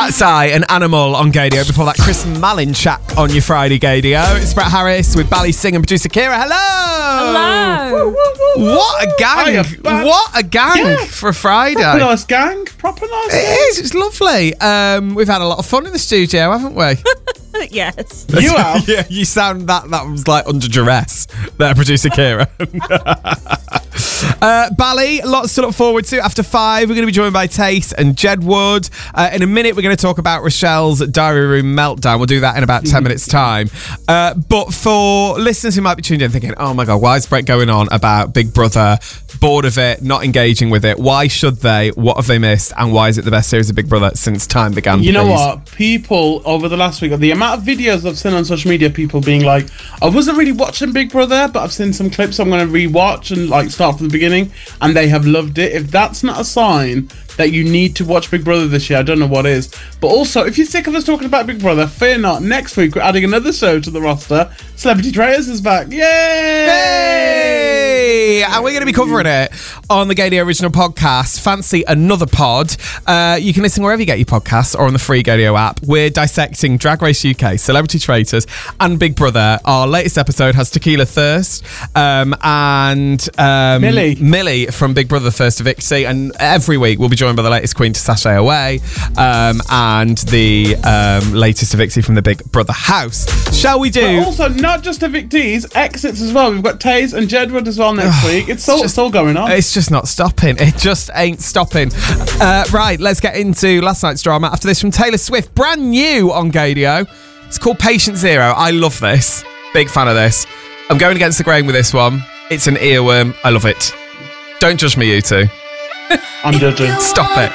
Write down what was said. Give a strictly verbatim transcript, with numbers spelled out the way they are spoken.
Cat's Eye, an animal on Gadio. Before that, Chris Malin chat on your Friday Gadio. It's Brett Harris with Bally Singh and producer Kira. Hello! Hello! Woo, woo, woo. What a gang! Hiya, what a gang yeah. for a Friday. Proper nice gang. Proper nice gang. It is, it's lovely. Um, we've had a lot of fun in the studio, haven't we? Yes. You have? Yeah, you sound that that was like under duress there, producer Kira. uh, Bally, lots to look forward to. After five, we're going to be joined by Tace and Jedward. Uh, in a minute, we're going to talk about Rochelle's diary room meltdown. We'll do that in about ten minutes' time. Uh, but for listeners who might be tuned in thinking, oh my God, why is Brett going on about Big Brother? Bored of it, not engaging with it. Why should they? What have they missed? And why is it the best series of Big Brother since time began? You know please? what? People over the last week, the amount of videos I've seen on social media, people being like, I wasn't really watching Big Brother, but I've seen some clips I'm going to rewatch and like start from the beginning, and they have loved it. If that's not a sign that you need to watch Big Brother this year, I don't know what is. But also, if you're sick of us talking about Big Brother, fear not. Next week, we're adding another show to the roster. Celebrity Traitors is back. Yay! Yay! And we're going to be covering it on the Gadio Original Podcast. Fancy another pod? Uh, you can listen wherever you get your podcasts or on the free Gadio app. We're dissecting Drag Race U K, Celebrity Traitors, and Big Brother. Our latest episode has Tequila Thirst um, and um, Millie. Millie from Big Brother First to Vixie. And every week we'll be joined by the latest Queen to Sashay Away um, and the um, latest Vixie from the Big Brother house. Shall we do? But also, not just evictees, exits as well. We've got Taze and Jedward as well next week. It's all, just- it's all going on. It's just not stopping. It just ain't stopping. Uh, right, let's get into last night's drama. After this from Taylor Swift, brand new on Gadio. It's called Patient Zero. I love this. Big fan of this. I'm going against the grain with this one. It's an earworm. I love it. Don't judge me, you two. I'm judging. Stop it.